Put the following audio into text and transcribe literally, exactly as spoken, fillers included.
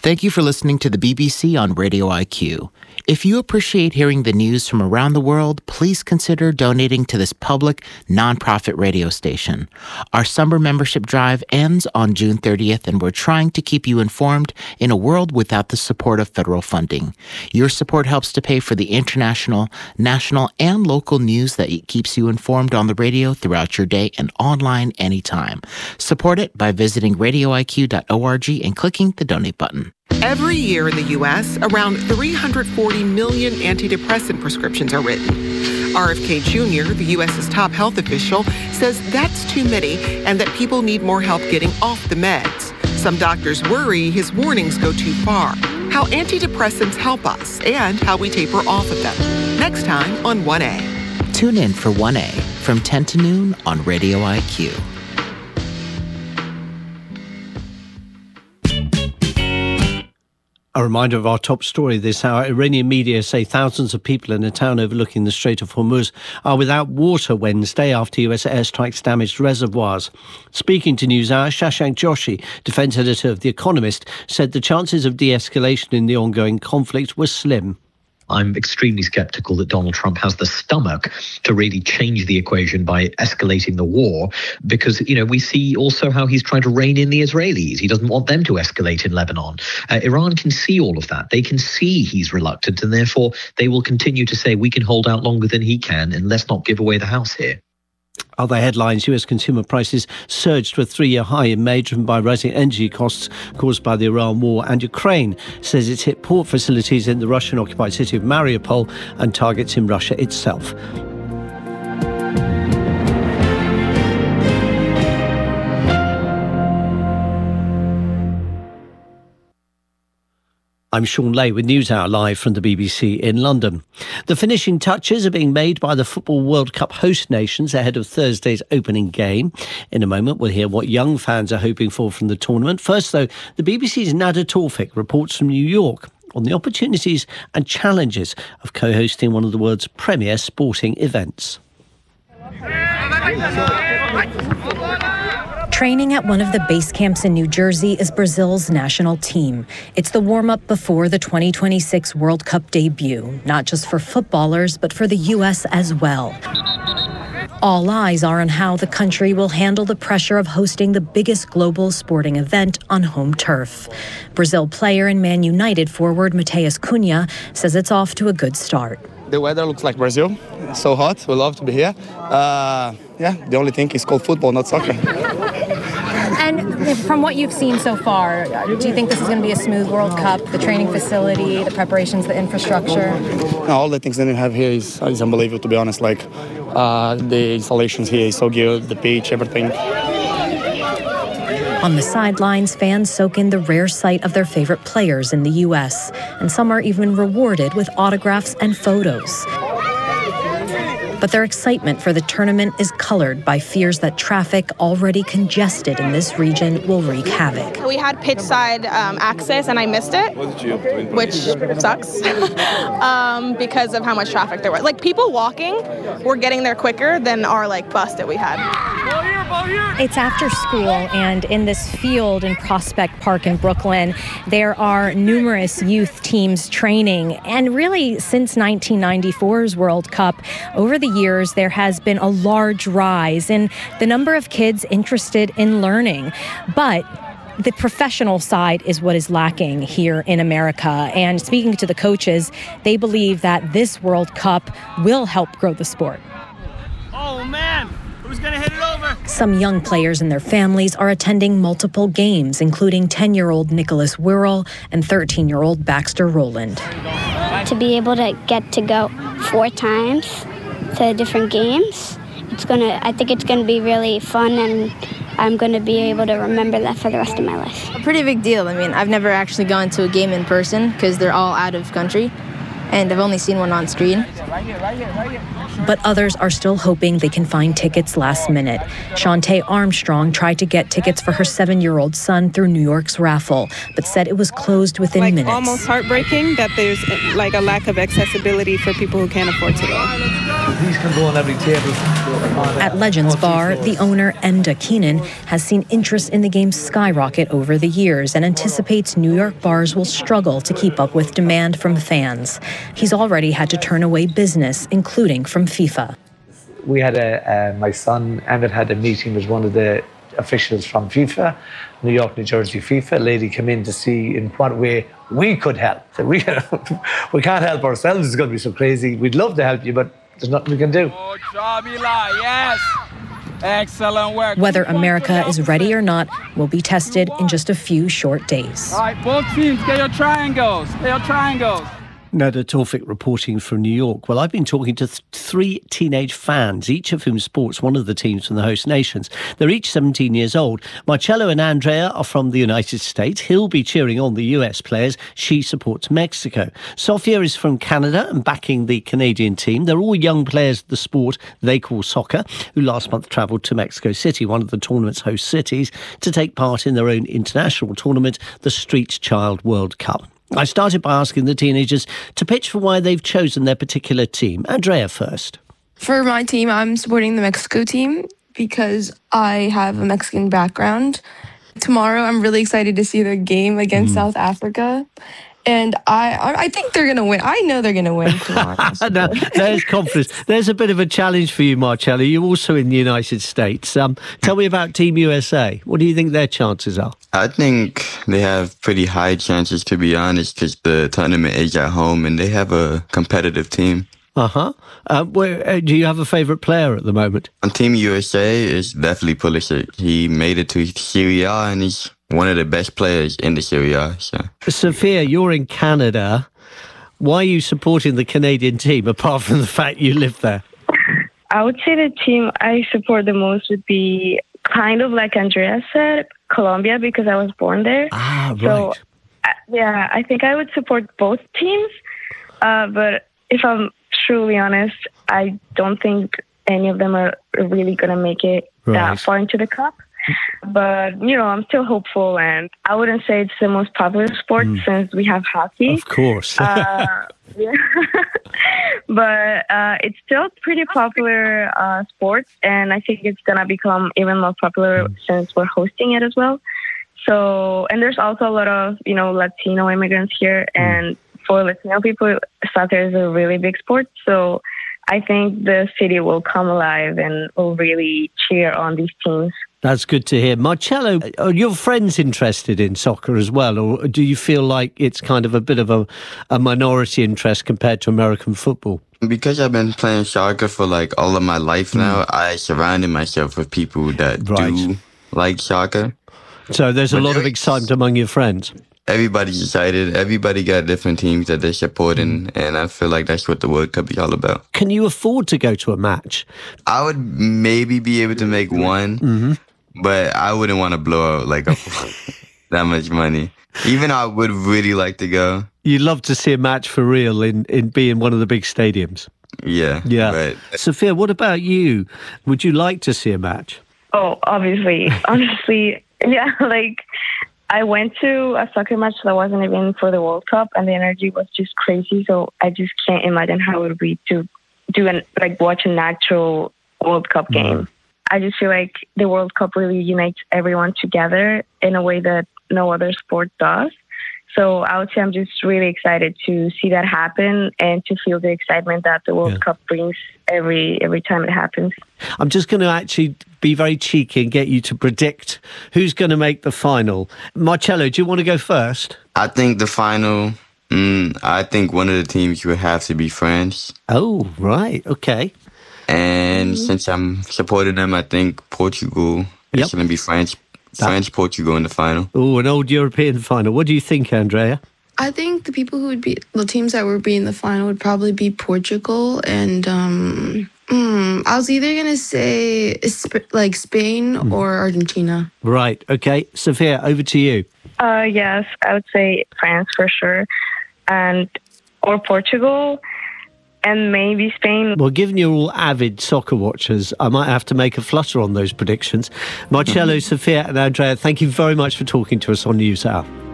Thank you for listening to the B B C on Radio I Q. If you appreciate hearing the news from around the world, please consider donating to this public, nonprofit radio station. Our summer membership drive ends on June thirtieth, and we're trying to keep you informed in a world without the support of federal funding. Your support helps to pay for the international, national, and local news that keeps you informed on the radio throughout your day and online anytime. Support it by visiting radio I Q dot org and clicking the donate button. Every year in the U S, around three hundred forty million antidepressant prescriptions are written. R F K Junior, the U S's top health official, says that's too many and that people need more help getting off the meds. Some doctors worry his warnings go too far. How antidepressants help us and how we taper off of them. Next time on one A. Tune in for one A from ten to noon on Radio I Q. A reminder of our top story this hour. Iranian media say thousands of people in a town overlooking the Strait of Hormuz are without water Wednesday after U S airstrikes damaged reservoirs. Speaking to NewsHour, Shashank Joshi, defence editor of The Economist, said the chances of de-escalation in the ongoing conflict were slim. I'm extremely sceptical that Donald Trump has the stomach to really change the equation by escalating the war, because, you know, we see also how he's trying to rein in the Israelis. He doesn't want them to escalate in Lebanon. Uh, Iran can see all of that. They can see he's reluctant, and therefore they will continue to say we can hold out longer than he can, and let's not give away the house here. Other headlines: U S consumer prices surged to a three-year high in May, driven by rising energy costs caused by the Iran war, and Ukraine says it's hit port facilities in the Russian-occupied city of Mariupol and targets in Russia itself. I'm Sean Lay with NewsHour live from the B B C in London. The finishing touches are being made by the Football World Cup host nations ahead of Thursday's opening game. In a moment, we'll hear what young fans are hoping for from the tournament. First, though, the B B C's Nada Tawfik reports from New York on the opportunities and challenges of co-hosting one of the world's premier sporting events. Training at one of the base camps in New Jersey is Brazil's national team. It's the warm-up before the twenty twenty-six World Cup debut, not just for footballers, but for the U S as well. All eyes are on how the country will handle the pressure of hosting the biggest global sporting event on home turf. Brazil player and Man United forward Matheus Cunha says it's off to a good start. The weather looks like Brazil. It's so hot. We love to be here. Uh, yeah, the only thing is called football, not soccer. And from what you've seen so far, do you think this is going to be a smooth World Cup? The training facility, the preparations, the infrastructure? No, all the things that we have here is, is unbelievable, to be honest. Like uh, the installations here is so good, the pitch, everything. On the sidelines, fans soak in the rare sight of their favorite players in the U S, and some are even rewarded with autographs and photos. But their excitement for the tournament is colored by fears that traffic already congested in this region will wreak havoc. We had pitch side um, access and I missed it, which sucks um, because of how much traffic there was. Like, people walking were getting there quicker than our like bus that we had. It's after school, and in this field in Prospect Park in Brooklyn, there are numerous youth teams training. And really, since nineteen ninety-four's World Cup, over the years, there has been a large rise in the number of kids interested in learning. But the professional side is what is lacking here in America. And speaking to the coaches, they believe that this World Cup will help grow the sport. Oh, man. Who's going to hit it over? Some young players and their families are attending multiple games, including ten-year-old Nicholas Wirral and thirteen-year-old Baxter Rowland. To be able to get to go four times to different games, it's gonna. I think it's going to be really fun, and I'm going to be able to remember that for the rest of my life. A pretty big deal. I mean, I've never actually gone to a game in person because they're all out of country, and I've only seen one on screen. Right here, right here, right here. But others are still hoping they can find tickets last minute. Shantae Armstrong tried to get tickets for her seven-year-old son through New York's raffle, but said it was closed within like, minutes. Almost heartbreaking that there's like a lack of accessibility for people who can't afford to go. These can go on every table. At Legends Bar, the owner, Enda Keenan, has seen interest in the game skyrocket over the years and anticipates New York bars will struggle to keep up with demand from fans. He's already had to turn away business, including from FIFA. We had a, uh, my son, Emmett, had a meeting with one of the officials from FIFA, New York, New Jersey FIFA. A lady came in to see in what way we could help. So we, we can't help ourselves, it's going to be so crazy. We'd love to help you, but there's nothing we can do. Oh, Jamila, yes. Excellent work. Whether America is ready or not will be tested in just a few short days. All right, both teams, get your triangles. Get your triangles. Nada Tawfik reporting from New York. Well, I've been talking to th- three teenage fans, each of whom sports one of the teams from the host nations. They're each seventeen years old. Marcello and Andrea are from the United States. He'll be cheering on the U S players. She supports Mexico. Sofia is from Canada and backing the Canadian team. They're all young players of the sport they call soccer, who last month travelled to Mexico City, one of the tournament's host cities, to take part in their own international tournament, the Street Child World Cup. I started by asking the teenagers to pitch for why they've chosen their particular team. Andrea first. For my team, I'm supporting the Mexico team because I have a Mexican background. Tomorrow, I'm really excited to see their game against mm. South Africa. And I I think they're going to win. I know they're going to win tomorrow. Now, there's confidence. There's a bit of a challenge for you, Marcello. You're also in the United States. Um, tell me about Team U S A. What do you think their chances are? I think they have pretty high chances, to be honest, because the tournament is at home and they have a competitive team. Uh-huh. Uh, where, uh, do you have a favourite player at the moment? On Team U S A is definitely Pulisic. He made it to Serie A and he's one of the best players in the Serie A. So. Sofia, you're in Canada. Why are you supporting the Canadian team, apart from the fact you live there? I would say the team I support the most would be kind of like Andrea said, Colombia, because I was born there. Ah, right. So, yeah, I think I would support both teams. Uh, but if I'm truly honest, I don't think any of them are really going to make it right. that far into the cup. But, you know, I'm still hopeful, and I wouldn't say it's the most popular sport mm. since we have hockey. Of course. uh, yeah. But uh, it's still pretty popular uh, sport, and I think it's going to become even more popular mm. since we're hosting it as well. So, and there's also a lot of, you know, Latino immigrants here, mm. and for Latino people, soccer is a really big sport. So I think the city will come alive and will really cheer on these teams. That's good to hear. Marcello, are your friends interested in soccer as well, or do you feel like it's kind of a bit of a, a minority interest compared to American football? Because I've been playing soccer for like all of my life now, mm. I surrounded myself with people that right. do like soccer. So there's a but lot of excitement among your friends. Everybody's excited. Everybody got different teams that they're supporting, mm. and I feel like that's what the World Cup is all about. Can you afford to go to a match? I would maybe be able to make one. Mm-hmm. But I wouldn't want to blow out like a, that much money. Even I would really like to go. You'd love to see a match for real in, in being one of the big stadiums. Yeah. Yeah. But... Sofia, what about you? Would you like to see a match? Oh, obviously. Honestly, yeah, like I went to a soccer match that wasn't even for the World Cup, and the energy was just crazy. So I just can't imagine how it would be to do an like watch an actual World Cup game. Mm. I just feel like the World Cup really unites everyone together in a way that no other sport does. So I would say I'm just really excited to see that happen and to feel the excitement that the World yeah. Cup brings every every time it happens. I'm just going to actually be very cheeky and get you to predict who's going to make the final. Marcello, do you want to go first? I think the final, mm, I think one of the teams would have to be France. Oh, right. Okay. And since I'm supporting them, I think Portugal is yep. going to be France, France, Portugal in the final. Oh, an old European final. What do you think, Andrea? I think the people who would be, the teams that would be in the final would probably be Portugal and, um, mm, I was either going to say like Spain mm. or Argentina. Right. Okay. Sofia, over to you. Uh, yes, I would say France for sure. And, or Portugal. and maybe Spain. Well, given you're all avid soccer watchers, I might have to make a flutter on those predictions. Marcello, Sophia and Andrea, thank you very much for talking to us on NewsHour.